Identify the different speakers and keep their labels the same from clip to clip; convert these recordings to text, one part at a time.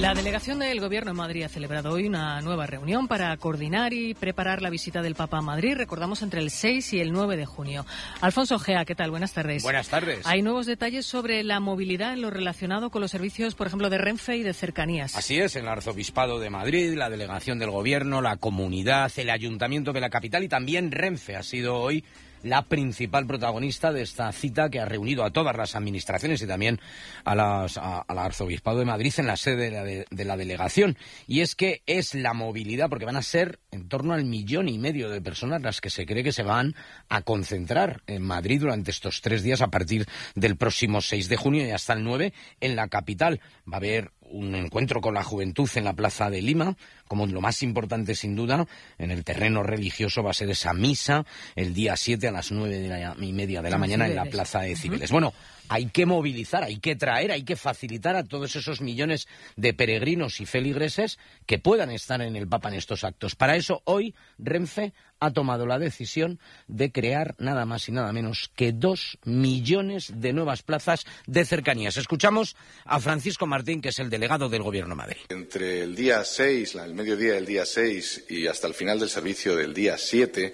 Speaker 1: La delegación del Gobierno en Madrid ha celebrado hoy una nueva reunión para coordinar y preparar la visita del Papa a Madrid, recordamos, entre el 6 y el 9 de junio. Alfonso Gea, ¿qué tal? Buenas tardes.
Speaker 2: Buenas tardes.
Speaker 1: Hay nuevos detalles sobre la movilidad en lo relacionado con los servicios, por ejemplo, de Renfe y de cercanías.
Speaker 2: Así es, en el Arzobispado de Madrid, la delegación del Gobierno, la Comunidad, el Ayuntamiento de la capital y también Renfe ha sido hoy la principal protagonista de esta cita que ha reunido a todas las administraciones y también al Arzobispado de Madrid en la sede de la delegación. Y es que es la movilidad, porque van a ser en torno al 1,5 millones de personas las que se cree que se van a concentrar en Madrid durante estos 3 días a partir del próximo 6 de junio y hasta el 9 en la capital. Va a haber un encuentro con la juventud en la Plaza de Lima, como lo más importante sin duda. En el terreno religioso va a ser esa misa el día 7 a las 9:30 de la mañana en la Plaza de Cibeles. Bueno, hay que movilizar, hay que traer, hay que facilitar a todos esos millones de peregrinos y feligreses que puedan estar en el Papa en estos actos. Para eso, hoy Renfe ha tomado la decisión de crear nada más y nada menos que 2 millones de nuevas plazas de cercanías. Escuchamos a Francisco Martín, que es el delegado del Gobierno de Madrid.
Speaker 3: Entre el día 6, el mediodía del día 6 y hasta el final del servicio del día 7,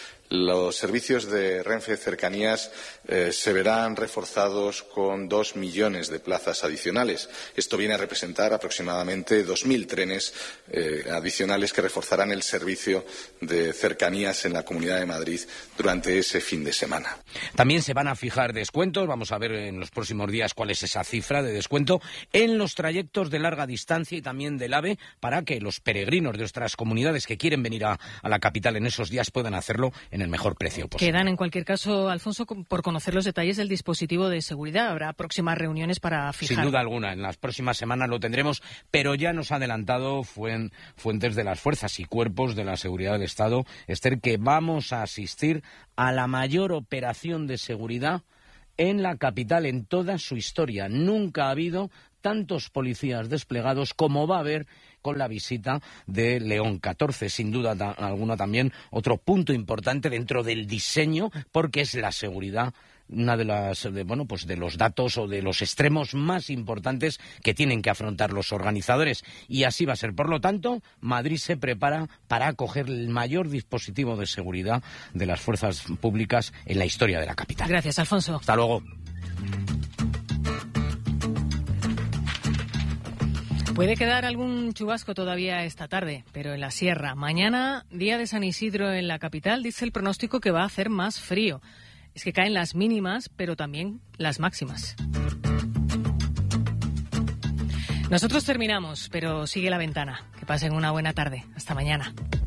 Speaker 3: los servicios de Renfe Cercanías se verán reforzados con 2 millones de plazas adicionales. Esto viene a representar aproximadamente 2.000 trenes adicionales que reforzarán el servicio de cercanías en la Comunidad de Madrid durante ese fin de semana.
Speaker 2: También se van a fijar descuentos, vamos a ver en los próximos días cuál es esa cifra de descuento, en los trayectos de larga distancia y también del AVE, para que los peregrinos de otras comunidades que quieren venir a la capital en esos días puedan hacerlo en el mejor precio posible.
Speaker 1: Quedan, en cualquier caso, Alfonso, por conocer los detalles del dispositivo de seguridad. Habrá próximas reuniones para fijar.
Speaker 2: Sin duda alguna, en las próximas semanas lo tendremos, pero ya nos ha adelantado fuentes de las fuerzas y cuerpos de la seguridad del Estado, Esther, que vamos a asistir a la mayor operación de seguridad en la capital en toda su historia. Nunca ha habido tantos policías desplegados como va a haber con la visita de León XIV. Sin duda alguna también otro punto importante dentro del diseño, porque es la seguridad una de los datos o de los extremos más importantes que tienen que afrontar los organizadores. Y así va a ser. Por lo tanto, Madrid se prepara para acoger el mayor dispositivo de seguridad de las fuerzas públicas en la historia de la capital.
Speaker 1: Gracias, Alfonso.
Speaker 2: Hasta luego.
Speaker 1: Puede quedar algún chubasco todavía esta tarde, pero en la sierra. Mañana, día de San Isidro en la capital, dice el pronóstico que va a hacer más frío. Es que caen las mínimas, pero también las máximas. Nosotros terminamos, pero sigue la ventana. Que pasen una buena tarde. Hasta mañana.